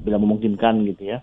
bila memungkinkan gitu ya.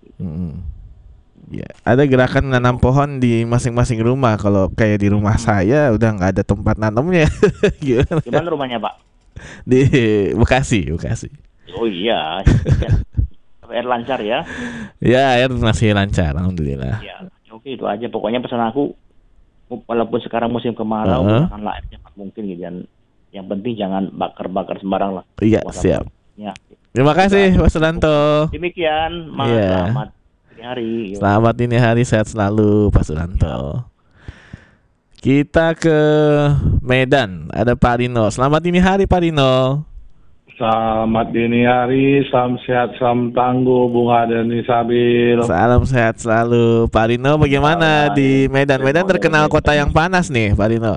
Ya, ada gerakan nanam pohon di masing-masing rumah. Kalau kayak di rumah saya udah nggak ada tempat nanamnya. Gimana? Gimana rumahnya Pak? Di Bekasi. Oh iya, air lancar ya. Ya, air masih lancar, alhamdulillah. Ya, oke itu aja. Pokoknya pesan aku, walaupun sekarang musim kemarau, gunakanlah air cepat mungkin gitu. Dan yang penting jangan bakar-bakar sembarang lah. Iya, siap. Ya. Terima kasih Pak Suranto. Demikian, selamat dini hari. Selamat dini hari, sehat selalu Pak Suranto. Kita ke Medan, ada Pak Rino. Selamat dini hari Pak Rino. Selamat dini hari, salam sehat, salam tangguh, Bung Hadani Sabil. Salam sehat selalu Pak Rino. Bagaimana di Medan? Medan terkenal kota yang panas nih Pak Rino.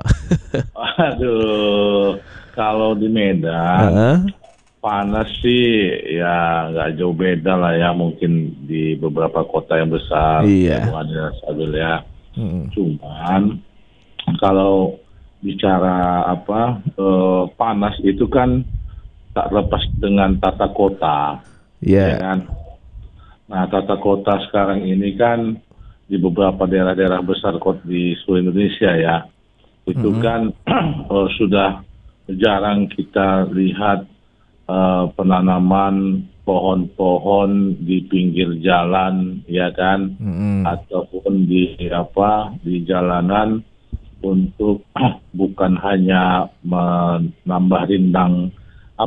Aduh, kalau di Medan panas sih ya nggak jauh beda lah ya, mungkin di beberapa kota yang besar. Iya. Bung Hadani Sabil ya. Cuman kalau bicara panas itu kan tak lepas dengan tata kota, ya kan. Nah, tata kota sekarang ini kan di beberapa daerah-daerah besar di seluruh Indonesia ya, itu kan sudah jarang kita lihat penanaman pohon-pohon di pinggir jalan, ya kan, ataupun di jalanan untuk bukan hanya menambah rindang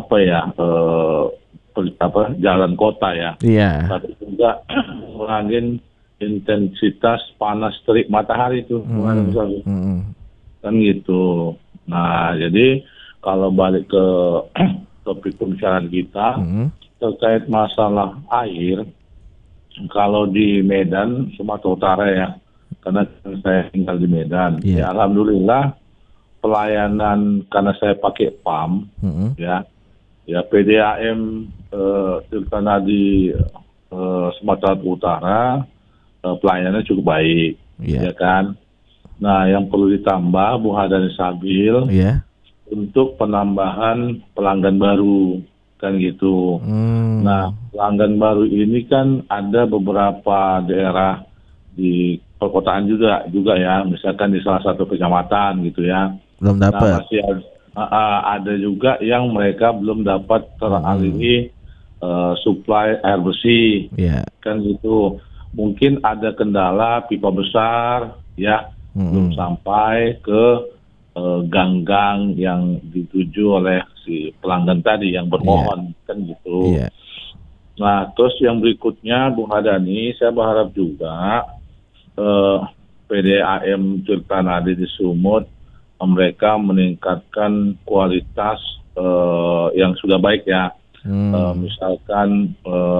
jalan kota ya. Iya. Tapi juga mengurangi intensitas panas terik matahari itu. Kan gitu. Nah, jadi kalau balik ke topik pembicaraan kita terkait masalah air, kalau di Medan, Sumatera Utara ya, karena saya tinggal di Medan, ya alhamdulillah pelayanan karena saya pakai PAM, ya PDAM Tirtanadi Sumatera Utara pelayanannya cukup baik, ya kan. Nah, yang perlu ditambah Bung Hadani Sabil untuk penambahan pelanggan baru, kan gitu. Nah, pelanggan baru ini kan ada beberapa daerah di perkotaan juga ya, misalkan di salah satu kecamatan gitu ya. Belum dapat. Nah, masih ada juga yang mereka belum dapat teraliri suplai air bersih, kan gitu. Mungkin ada kendala pipa besar ya, belum sampai ke gang-gang yang dituju oleh si pelanggan tadi yang bermohon, kan gitu. Nah, terus yang berikutnya Bung Hadani, saya berharap juga PDAM Tirtanadi di Sumut mereka meningkatkan kualitas yang sudah baik ya. Misalkan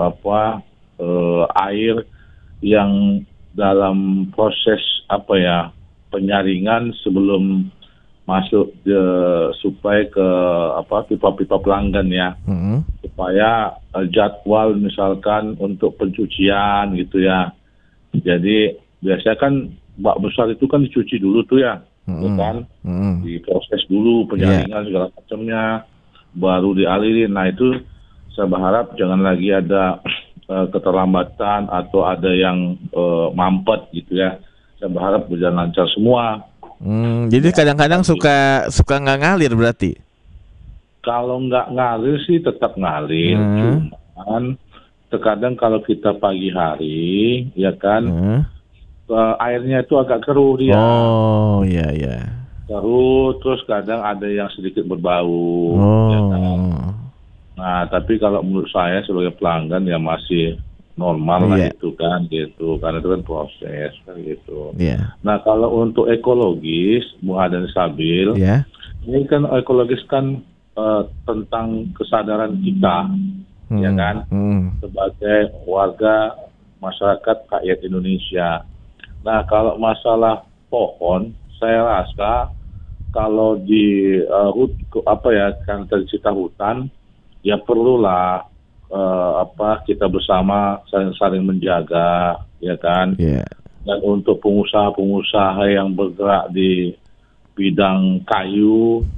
air yang dalam proses penyaringan sebelum masuk supaya ke pipa-pipa pelanggan ya, supaya jadwal misalkan untuk pencucian gitu ya. Jadi biasanya kan bak besar itu kan dicuci dulu tuh ya, kan, diproses dulu penyaringan segala macamnya, baru dialirin. Nah itu saya berharap jangan lagi ada keterlambatan atau ada yang mampet gitu ya. Saya berharap berjalan lancar semua. Jadi kadang-kadang suka nggak ngalir berarti? Kalau nggak ngalir sih tetap ngalir, cuman terkadang kalau kita pagi hari, ya kan, airnya itu agak keruh dia. Oh iya. Keruh, terus kadang ada yang sedikit berbau. Ya kan? Nah tapi kalau menurut saya sebagai pelanggan ya masih normal lah itu kan gitu, karena itu kan proses kan gitu. Nah kalau untuk ekologis, Bung Hadani Sabil, ini kan ekologis kan tentang kesadaran kita, ya kan, sebagai warga masyarakat rakyat Indonesia. Nah kalau masalah pohon, saya rasa kalau di kan tercipta hutan, ya perlulah kita bersama saling menjaga, ya kan. Dan untuk pengusaha-pengusaha yang bergerak di bidang kayu,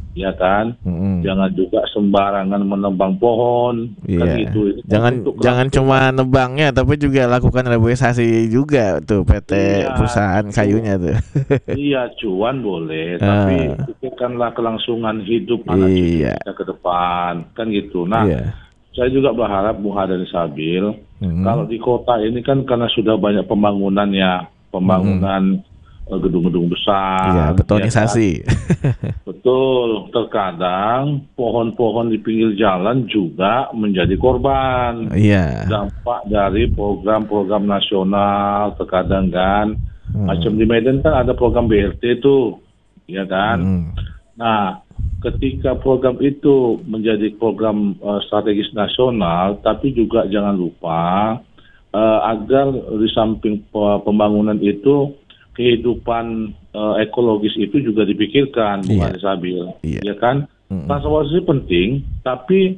ya kan? Jangan juga sembarangan menebang pohon, kan gitu. Jangan cuma nebangnya, tapi juga lakukan reboisasi juga tuh PT perusahaan kayunya tuh. Iya, cuan boleh, tapi pikirkanlah kelangsungan hidup anak cucu kita ke depan, kan gitu. Nah, saya juga berharap Bung Hadan Sabil, kalau di kota ini kan karena sudah banyak pembangunan gedung-gedung besar, betonisasi. Ya kan? Betul, terkadang pohon-pohon di pinggir jalan juga menjadi korban. Dampak dari program-program nasional, terkadang kan, macam di Medan kan ada program BRT itu, ya kan. Nah, ketika program itu menjadi program strategis nasional, tapi juga jangan lupa agar di samping pembangunan itu kehidupan ekologis itu juga dipikirkan, bukan Sabil, ya kan? Transportasi penting, tapi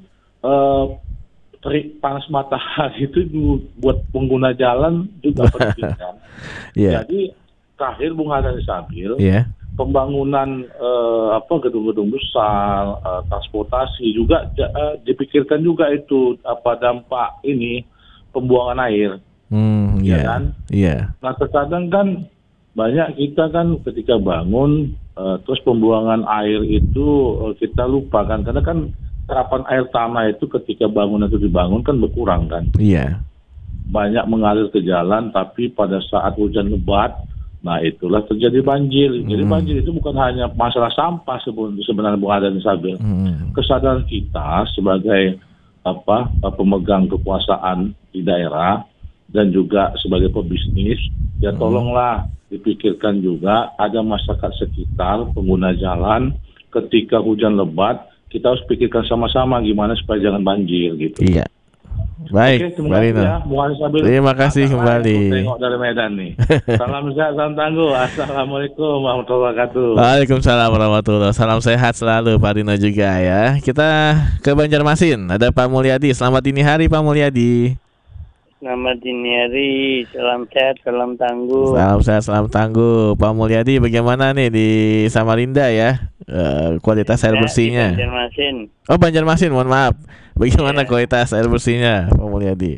terik panas matahari itu buat pengguna jalan juga penting kan. Jadi terakhir Bung Hadan Sabil, pembangunan gedung-gedung besar, transportasi juga dipikirkan juga itu apa dampak ini pembuangan air, ya kan? Nah terkadang kan banyak kita kan ketika bangun terus pembuangan air itu kita lupa kan, karena kan serapan air tanah itu ketika bangunan itu dibangun kan berkurang kan. Banyak mengalir ke jalan, tapi pada saat hujan lebat, nah itulah terjadi banjir. Jadi banjir itu bukan hanya masalah sampah sebenarnya Bung Hadan Sabil. Kesadaran kita sebagai pemegang kekuasaan di daerah dan juga sebagai pebisnis, ya tolonglah dipikirkan juga ada masyarakat sekitar pengguna jalan ketika hujan lebat, kita harus pikirkan sama-sama gimana supaya jangan banjir gitu. Baik, terima kasih kembali. Tengok dari Medan nih. Salam sehat, salam tangguh. Assalamualaikum warahmatullahi wabarakatuh. Waalaikumsalam warahmatullahi wabarakatuh. Salam sehat selalu Pak Dino juga ya. Kita ke Banjarmasin. Ada Pak Mulyadi. Selamat dini hari Pak Mulyadi. Selamat dini hari, salam sehat, salam tangguh. Salam sehat, salam tangguh. Pak Mulyadi, bagaimana nih di Samarinda ya kualitas air bersihnya? Banjarmasin. Oh Banjarmasin, mohon maaf. Bagaimana kualitas air bersihnya, Pak Mulyadi?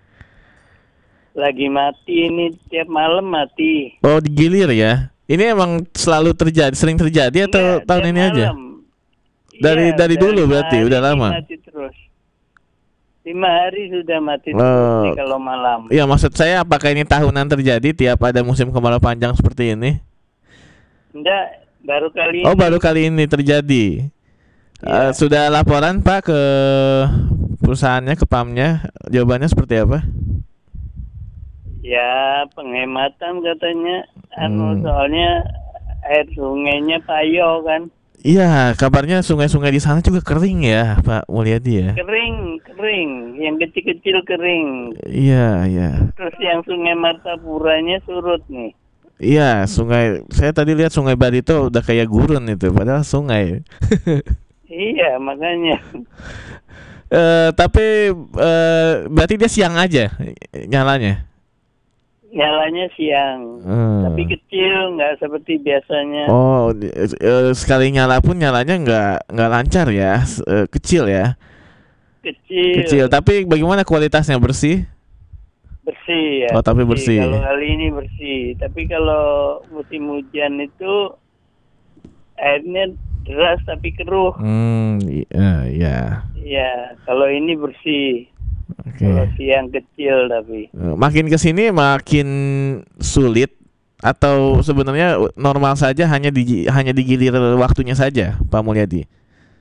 Lagi mati ini, tiap malam mati. Oh digilir ya? Ini emang selalu terjadi, sering terjadi atau tahun ini aja? Dari dulu berarti, udah lama. Mati terus. 5 hari sudah mati terus kalau malam. Iya, maksud saya apakah ini tahunan terjadi tiap ada musim kemarau panjang seperti ini? Enggak, baru kali ini. Oh, baru kali ini terjadi. Sudah laporan Pak ke perusahaannya, ke PAM-nya? Jawabannya seperti apa? Ya, penghematan katanya. Soalnya air sungainya payo kan. Iya, kabarnya sungai-sungai di sana juga kering ya, Pak Mulyadi ya. Kering, yang kecil-kecil kering. Iya. Terus yang Sungai Martapuranya surut nih. Iya, saya tadi lihat Sungai Barito udah kayak gurun itu, padahal sungai. Iya, makanya. Tapi berarti dia siang aja nyalanya. Nyalanya siang, tapi kecil, nggak seperti biasanya. Oh, sekali nyala pun nyalanya nggak lancar ya, kecil ya. Kecil. Tapi bagaimana kualitasnya, bersih? Bersih ya. Oh, tapi bersih. Kalau kali ini bersih, tapi kalau musim hujan itu airnya deras tapi keruh. Iya. Iya, kalau ini bersih. Kalau siang kecil tapi. Makin kesini makin sulit atau sebenarnya normal saja, hanya digilir waktunya saja, Pak Mulyadi?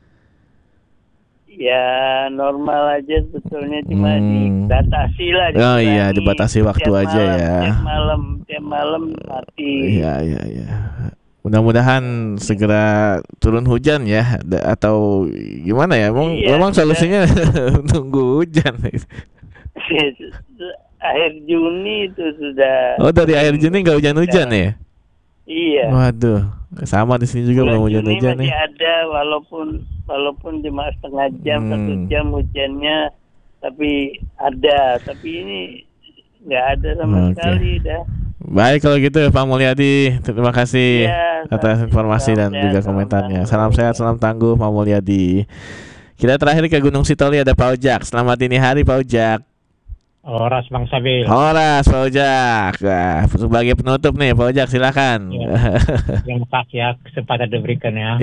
Ya normal aja sebetulnya, cuma dibatasi lah. Oh iya, dibatasi waktu aja ya. Tiap malam mati. Iya. Mudah-mudahan segera turun hujan ya, atau gimana ya? Memang solusinya tunggu hujan. Akhir Juni itu sudah. Oh, dari akhir Juni nggak hujan-hujan ya? Iya. Waduh, sama di sini juga belum hujan-hujan nih. Masih ada, walaupun cuma setengah jam, 1 jam hujannya, tapi ada. Tapi ini nggak ada sama sekali dah. Baik kalau gitu Pak Mulyadi, terima kasih atas informasi dan juga komentarnya. Salam sehat, salam tangguh Pak Mulyadi. Kita terakhir ke Gunung Sitoli, ada Pak Ojak. Selamat dini hari Pak Ojak. Horas Bang Sabil. Horas Pak Ojak. Nah, sebagai penutup nih Pak Ojak, silakan. Ya. Terima kasih ya kesempatan diberikan ya.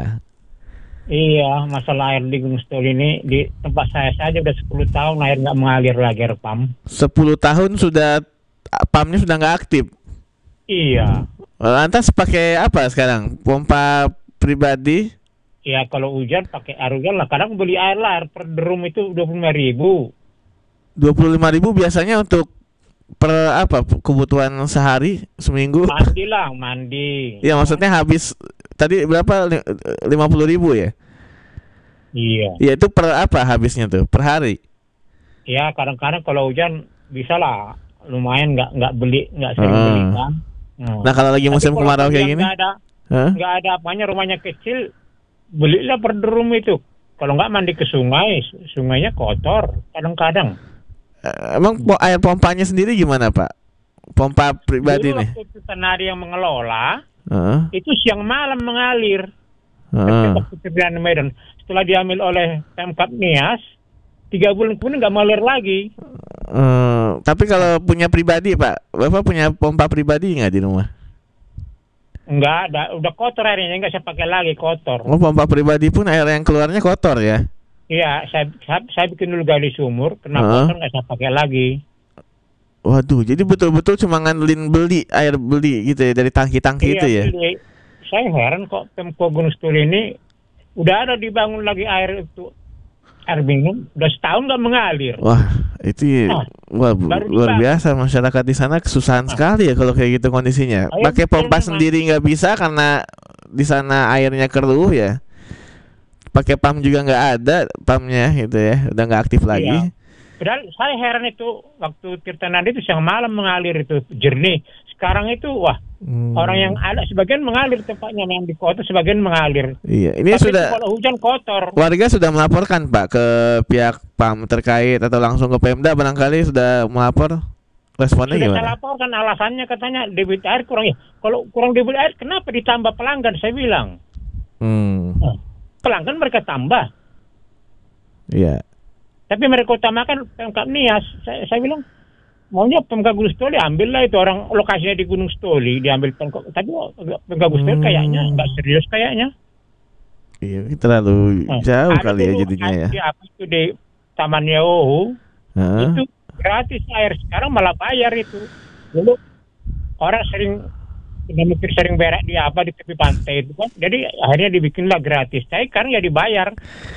Iya, masalah air di Gunung Sitoli ini di tempat saya saja udah 10 tahun air nggak mengalir lagi air pam. 10 tahun sudah pamnya sudah nggak aktif. Iya. Lantas pakai apa sekarang? Pompa pribadi? Ya kalau hujan pakai air hujan lah. Kadang beli air lah, air per drum itu 25.000. 25.000 biasanya untuk per apa? Kebutuhan sehari, seminggu? Mandi. Iya, maksudnya habis tadi berapa? 50.000 ya? Iya. Iya, itu per apa habisnya tuh? Per hari? Ya kadang-kadang kalau hujan bisa lah. Lumayan nggak sering beli kan. Nah kalau lagi musim kemarau kayak gini? Nggak ada apanya, rumahnya kecil. Belilah per drum itu. Kalau nggak mandi ke sungai, sungainya kotor kadang-kadang. Emang air pompanya sendiri gimana Pak? Pompa pribadi dulu nih? Waktu itu Tanari yang mengelola, itu siang malam mengalir. Ketika Medan. Setelah diambil oleh Pemkab Nias, 3 bulan kemudian nggak mengalir lagi. Tapi kalau punya pribadi Pak, Bapak punya pompa pribadi nggak di rumah? Enggak ada, udah kotor airnya, nggak saya pakai lagi, kotor. Oh, pompa pribadi pun air yang keluarnya kotor ya? Iya, saya bikin dulu gali sumur, kena kotor nggak saya pakai lagi. Waduh, jadi betul-betul cuma ngandelin air beli gitu ya, dari tangki-tangki itu ya? Iya, saya heran kok Pemko Gunung Sitoli ini udah ada dibangun lagi air itu, air minum, udah setahun nggak mengalir. Wah, itu luar biasa, masyarakat di sana kesusahan sekali ya kalau kayak gitu kondisinya. Pakai pompa sendiri nggak bisa karena di sana airnya keruh ya. Pakai pam juga nggak ada pamnya gitu ya, udah nggak aktif lagi. Iya. Padahal saya heran itu waktu Tirtanadi itu siang malam mengalir itu jernih. Sekarang itu orang yang ada sebagian mengalir tempatnya, yang di kota sebagian mengalir. Iya, ini tapi sudah kalau hujan kotor. Warga sudah melaporkan Pak ke pihak PAM terkait atau langsung ke Pemda barangkali sudah melapor. Responnya sudah gimana? Saya laporkan, alasannya katanya debit air kurang ya. Kalau kurang debit air kenapa ditambah pelanggan, saya bilang. Pelanggan mereka tambah. Iya. Tapi mereka utamakan Pemkab Nias. Saya bilang maunya Pemkab Gunung Sitoli, ambillah itu, orang lokasinya di Gunung Sitoli diambil Pemkab. Tapi Pemkab Gunung Sitoli kayaknya nggak serius kayaknya. Iya, terlalu jauh kali ya jadinya ya. Apa itu di Taman Yaohu itu gratis air, sekarang malah bayar itu. Dulu orang sering berak di tepi pantai itu kan, jadi akhirnya dibikinlah gratis. Saya sekarang ya dibayar.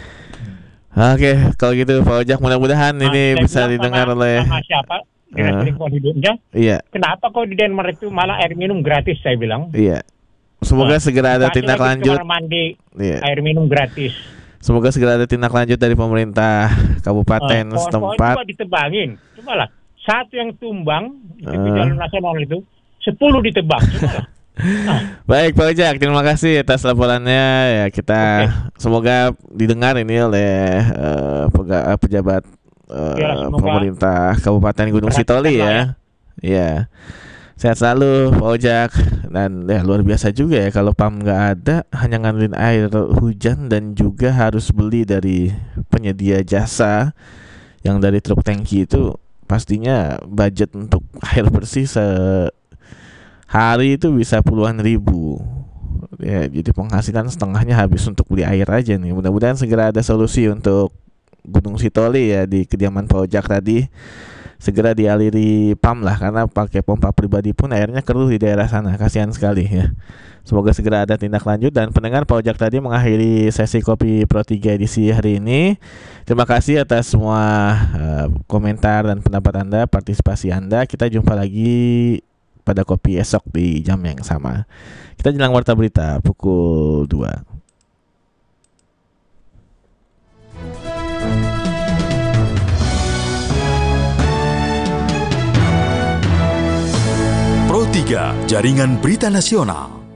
Oke, kalau gitu Pak Ojak, mudah-mudahan ini bisa didengar oleh siapa? Lingkungan hidupnya. Iya. Kenapa kok di Denmark itu malah air minum gratis, saya bilang. Iya. Semoga segera ada tindak lanjut. Mandi, air minum gratis. Semoga segera ada tindak lanjut dari pemerintah kabupaten setempat. Coba ditebangin. Coba lah, satu yang tumbang di jalan nasional itu, 10 ditebang. Coba lah. Baik Pak Ojak, terima kasih atas laporannya ya. Kita semoga didengar ini oleh pejabat pemerintah Kabupaten Gunung Sitoli ya. Iya. Sehat selalu Pak Ojak. Dan ya luar biasa juga ya kalau PAM nggak ada, hanya ngandelin air hujan dan juga harus beli dari penyedia jasa yang dari truk tangki itu, pastinya budget untuk air bersih hari itu bisa puluhan ribu ya, jadi penghasilan setengahnya habis untuk beli air aja nih. Mudah-mudahan segera ada solusi untuk Gunung Sitoli ya, di kediaman Pak Ojak tadi segera dialiri PAM lah, karena pakai pompa pribadi pun airnya keruh di daerah sana, kasihan sekali ya. Semoga segera ada tindak lanjut. Dan pendengar, Pak Ojak tadi mengakhiri sesi Kopi Pro 3 edisi hari ini. Terima kasih atas semua komentar dan pendapat Anda, partisipasi Anda. Kita jumpa lagi pada kopi esok di jam yang sama. Kita jelang warta berita pukul 2. Pro 3, Jaringan Berita Nasional.